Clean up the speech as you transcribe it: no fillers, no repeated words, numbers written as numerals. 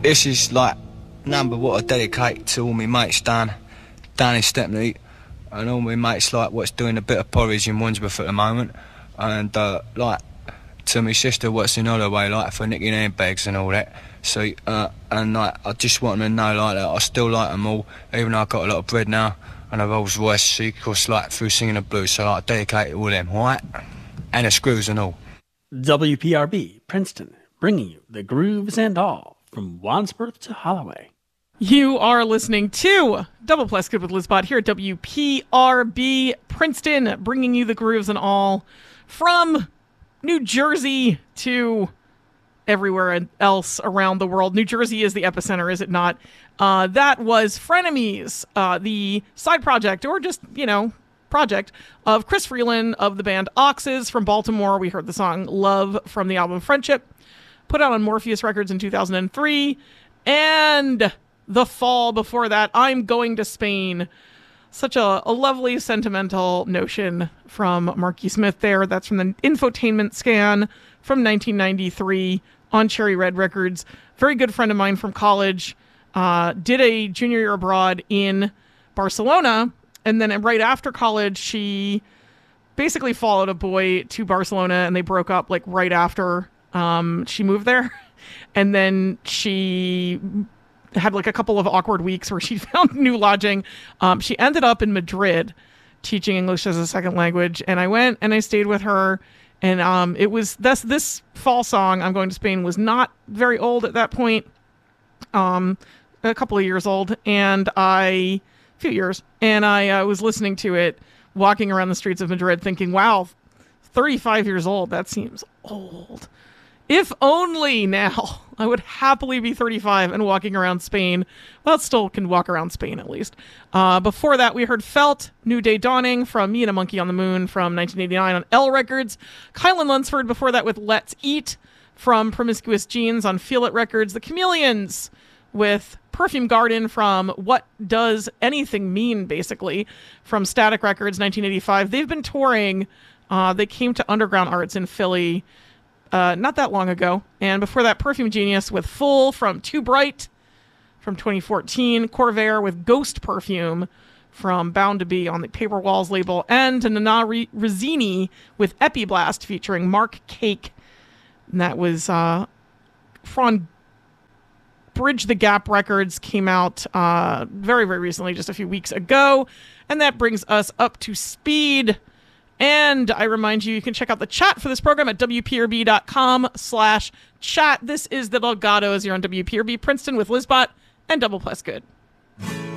This is like number what I dedicate to all my mates down in Stepney, and all my mates like what's doing a bit of porridge in Wandsworth at the moment, and like to my sister what's in Holloway, like for nicking handbags and all that. So and like I just want them to know like that I still like them all, even though I've got a lot of bread now and a Rolls Royce, of course, like through singing the blues. So like, I dedicate it all them, alright? And the screws and all. WPRB Princeton, bringing you the grooves and all from Wandsworth to Holloway. You are listening to Double Plus Good with Lizbot here at WPRB Princeton, bringing you the grooves and all from New Jersey to everywhere else around the world. New Jersey is the epicenter, is it not? That was Frenemies, the side project, or just, project of Chris Freeland of the band Oxes from Baltimore. We heard the song Love from the album Friendship, put out on Morpheus Records in 2003. And the fall before that, I'm Going to Spain. Such a lovely, sentimental notion from Marky Smith there. That's from the Infotainment Scan from 1993 on Cherry Red Records. Very good friend of mine from college. Did a junior year abroad in Barcelona. And then right after college, she basically followed a boy to Barcelona, and they broke up like right after she moved there. And then she had like a couple of awkward weeks where she found new lodging. She ended up in Madrid teaching English as a second language. And I went and I stayed with her. And it was this fall song, I'm Going to Spain, was not very old at that point. A couple of years old. And a few years. And I was listening to it, walking around the streets of Madrid thinking, wow, 35 years old. That seems old. If only now I would happily be 35 and walking around Spain. Well, still can walk around Spain at least. Before that, we heard Felt, New Day Dawning from Me and a Monkey on the Moon from 1989 on L Records. Kylan Lunsford before that with Let's Eat from Promiscuous Jeans on Feel It Records. The Chameleons with Perfume Garden from What Does Anything Mean, basically, from Static Records 1985. They've been touring. They came to Underground Arts in Philly not that long ago. And before that, Perfume Genius with Full from Too Bright from 2014. Corvair with Ghost Perfume from Bound to Be on the Paper Walls label. And Nana Rizzini with Epiblast featuring Mark Cake. And that was from Bridge the Gap Records, came out very, very recently, just a few weeks ago. And that brings us up to speed. And I remind you, you can check out the chat for this program at WPRB.com/chat. This is the Delgados. You're on WPRB Princeton with Lizbot and Double Plus Good.